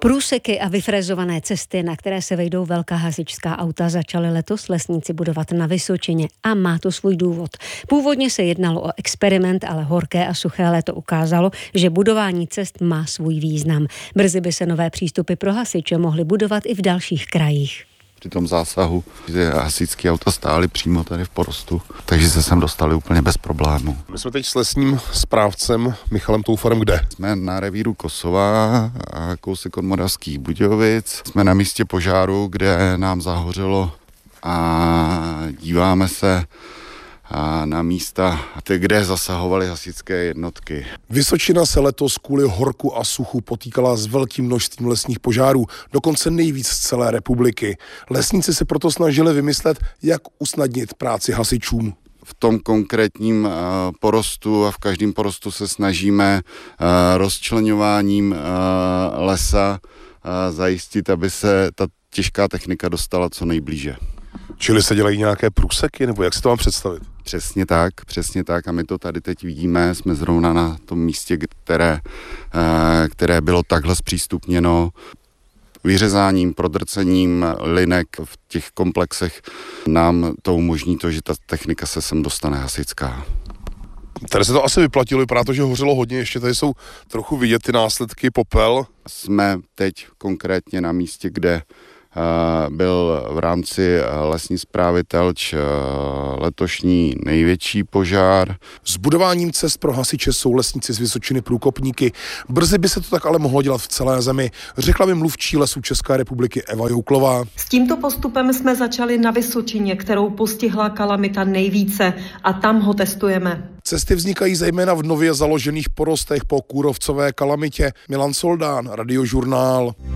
Průseky a vyfrezované cesty, na které se vejdou velká hasičská auta, začaly letos lesníci budovat na Vysočině a má to svůj důvod. Původně se jednalo o experiment, ale horké a suché léto ukázalo, že budování cest má svůj význam. Brzy by se nové přístupy pro hasiče mohly budovat i v dalších krajích. Při tom zásahu, že hasičské auta stály přímo tady v porostu, takže se sem dostali úplně bez problému. My jsme teď s lesním správcem Michalem Toufarem kde? Jsme na revíru Kosova a kousek od Moravských Budějovic. Jsme na místě požáru, kde nám zahořelo a díváme se na místa, kde zasahovaly hasičské jednotky. Vysočina se letos kvůli horku a suchu potýkala s velkým množstvím lesních požárů, dokonce nejvíc z celé republiky. Lesníci se proto snažili vymyslet, jak usnadnit práci hasičům. V tom konkrétním porostu a v každém porostu se snažíme rozčleňováním lesa zajistit, aby se ta těžká technika dostala co nejblíže. Čili se dělají nějaké průseky, nebo jak si to mám představit? Přesně tak a my to tady teď vidíme, jsme zrovna na tom místě, které bylo takhle zpřístupněno. Vyřezáním, prodrcením linek v těch komplexech nám to umožní to, že ta technika se sem dostane hasičská. Tady se to asi vyplatilo, vypadá to, že hořelo hodně, ještě tady jsou trochu vidět ty následky, popel. Jsme teď konkrétně na místě, kde byl v rámci lesní správy Telč letošní největší požár. S budováním cest pro hasiče jsou lesníci z Vysočiny průkopníky. Brzy by se to tak ale mohlo dělat v celé zemi, řekla mi mluvčí Lesů České republiky Eva Jouklová. S tímto postupem jsme začali na Vysočině, kterou postihla kalamita nejvíce, a tam ho testujeme. Cesty vznikají zejména v nově založených porostech po kůrovcové kalamitě. Milan Soldán, Radiožurnál.